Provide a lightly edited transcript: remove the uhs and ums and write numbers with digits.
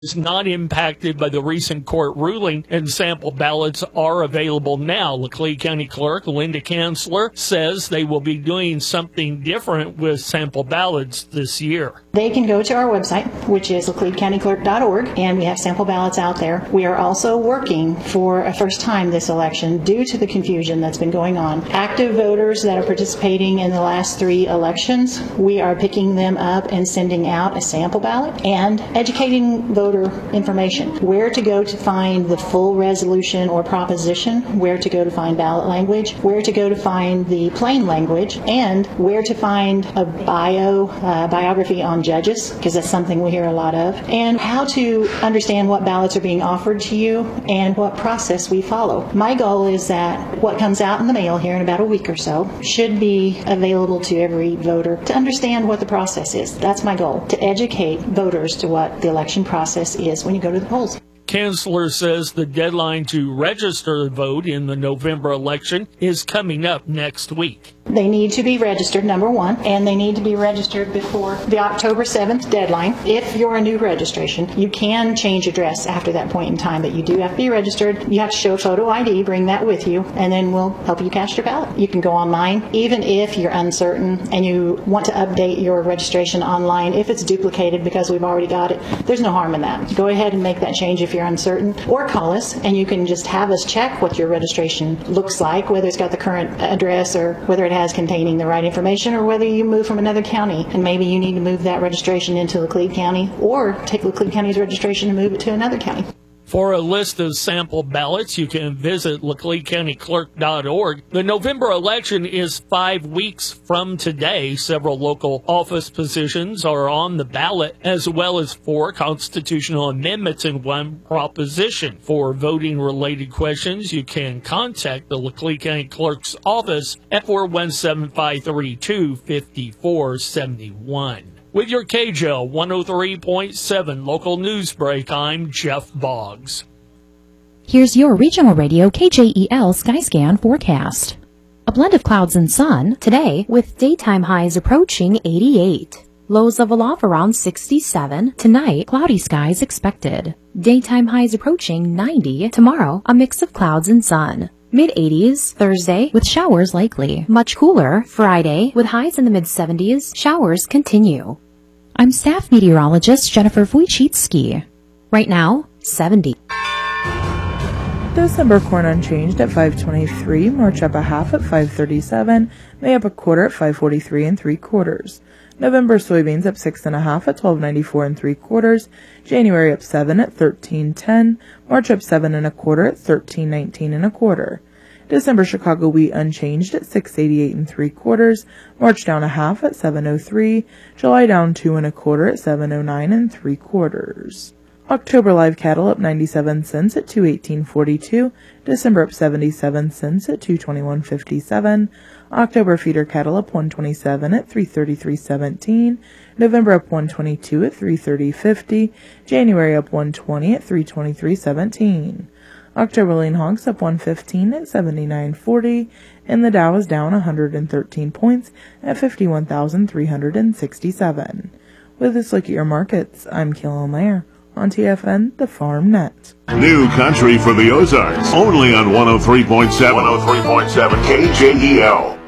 is not impacted by the recent court ruling, and sample ballots are available now. Laclede County Clerk Linda Kanzler says they will be doing something different with sample ballots this year. They can go to our website, which is lacledecountyclerk.org, and we have sample ballots out there. We are also working for a first time this election due to the confusion that's been going on. Active voters that are participating in the last 3 elections, we are picking them up and sending out a sample ballot and educating voter information. Where to go to find the full resolution or proposition, where to go to find ballot language, where to go to find the plain language, and where to find a biography on judges, because that's something we hear a lot of, and how to understand what ballots are being offered to you and what process we follow. My goal is that what comes out in the mail here in about a week or so should be available to every voter to understand what the process is. That's my goal, to educate voters to what the election process is when you go to the polls. Kanzler says the deadline to register to vote in the November election is coming up next week. They need to be registered, number one, and they need to be registered before the October 7th deadline. If you're a new registration, you can change address after that point in time, but you do have to be registered. You have to show photo ID, bring that with you, and then we'll help you cast your ballot. You can go online, even if you're uncertain and you want to update your registration online. If it's duplicated because we've already got it, there's no harm in that. Go ahead and make that change if you're uncertain, or call us and you can just have us check what your registration looks like, whether it's got the current address or whether it has containing the right information, or whether you move from another county and maybe you need to move that registration into Laclede County, or take Laclede County's registration and move it to another county. For a list of sample ballots, you can visit lacledecountyclerk.org. The November election is 5 weeks from today. Several local office positions are on the ballot, as well as 4 constitutional amendments and 1 proposition. For voting-related questions, you can contact the Laclede County Clerk's office at 417-532-5471. With your KJL 103.7 local news break, I'm Jeff Boggs. Here's your regional radio KJEL Skyscan forecast. A blend of clouds and sun today, with daytime highs approaching 88. Lows level off around 67. Tonight, cloudy skies expected. Daytime highs approaching 90. Tomorrow, a mix of clouds and sun. Mid-80s Thursday with showers likely. Much cooler Friday with highs in the mid-70s. Showers continue. I'm staff meteorologist Jennifer Wojcicki. Right now, 70. December corn unchanged at 5.23, March up a half at 5.37, May up a quarter at 5.43 3/4. November soybeans up 6 1/2 at 12.94 3/4, January up 7 at 13.10, March up 7 1/4 at 13.19 1/4. December Chicago wheat unchanged at 6.88 3/4, March down a half at 7.03, July down 2 1/4 at 7.09 3/4. October live cattle up 97 cents at 218.42, December up 77 cents at 221.57, October feeder cattle up 127 at 333.17, November up 122 at 330.50, January up 120 at 323.17. October lean hogs up 115 at 79.40, and the Dow is down 113 points at 51,367. With this look at your markets, I'm Kayla Mayer on TFN, the Farm Net. New country for the Ozarks, only on 103.7 KJEL.